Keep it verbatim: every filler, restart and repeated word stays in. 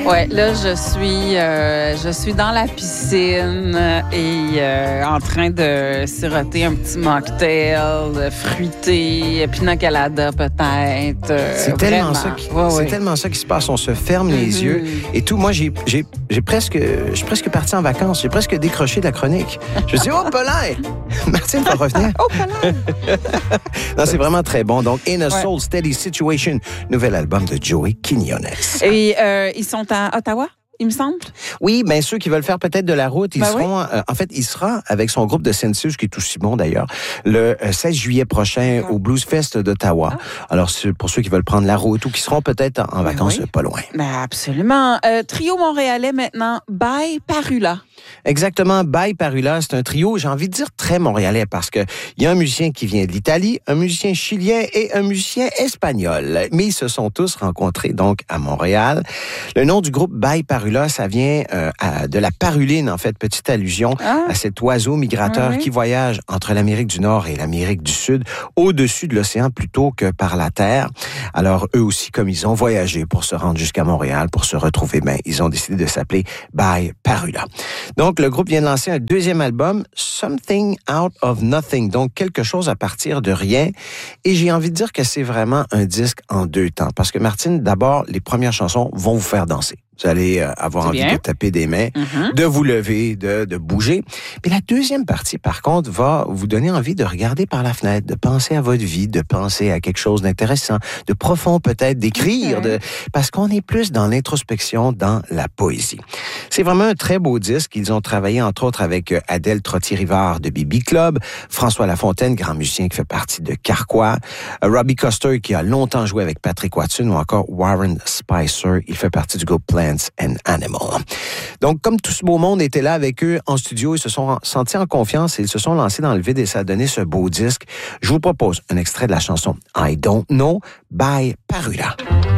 Ouais, là, je suis, euh, je suis dans la piscine et euh, en train de siroter un petit mocktail fruité, pina colada peut-être. Euh, c'est tellement ça, qui, ouais, c'est ouais. tellement ça qui se passe. On se ferme mm-hmm. les yeux et tout. Moi, j'ai, j'ai, j'ai presque, je suis presque parti en vacances. J'ai presque décroché de la chronique. Je me suis dit, oh, Paulin! Martine va revenir. Oh, Paulin! Non, c'est vraiment très bon. Donc, In a ouais. Soul Steady Situation, nouvel album de Joey Quiñones. Et euh, ils sont à Ottawa? Il me semble. Oui, bien ceux qui veulent faire peut-être de la route, ils ben seront... Oui. Euh, en fait, il sera avec son groupe de Sensus, qui est aussi bon d'ailleurs, le seize juillet prochain au Blues Fest d'Ottawa. Ah. Alors, pour ceux qui veulent prendre la route ou qui seront peut-être en ben vacances oui. pas loin. Ben absolument. Euh, trio montréalais maintenant, By Parula. Exactement, By Parula, c'est un trio, j'ai envie de dire très montréalais, parce que il y a un musicien qui vient de l'Italie, un musicien chilien et un musicien espagnol. Mais ils se sont tous rencontrés donc à Montréal. Le nom du groupe By Parula, ça vient euh, à, de la paruline, en fait, petite allusion ah. à cet oiseau migrateur ah, oui. qui voyage entre l'Amérique du Nord et l'Amérique du Sud, au-dessus de l'océan plutôt que par la terre. Alors, eux aussi, comme ils ont voyagé pour se rendre jusqu'à Montréal, pour se retrouver, ben, ils ont décidé de s'appeler By Parula. Donc, le groupe vient de lancer un deuxième album, Something Out of Nothing, donc quelque chose à partir de rien. Et j'ai envie de dire que c'est vraiment un disque en deux temps. Parce que Martine, d'abord, les premières chansons vont vous faire danser. Vous allez avoir c'est envie bien. de taper des mains, mm-hmm. de vous lever, de, de bouger. Mais la deuxième partie, par contre, va vous donner envie de regarder par la fenêtre, de penser à votre vie, de penser à quelque chose d'intéressant, de profond peut-être, d'écrire, okay. de parce qu'on est plus dans l'introspection, dans la poésie. C'est vraiment un très beau disque. Ils ont travaillé, entre autres, avec Adèle Trottier-Rivard de B B Club, François Lafontaine, grand musicien qui fait partie de Carquois, Robbie Coster, qui a longtemps joué avec Patrick Watson, ou encore Warren Spicer, il fait partie du groupe Plants and Animal. Donc, comme tout ce beau monde était là avec eux en studio, ils se sont sentis en confiance et ils se sont lancés dans le vide et ça a donné ce beau disque. Je vous propose un extrait de la chanson I Don't Know by Parula.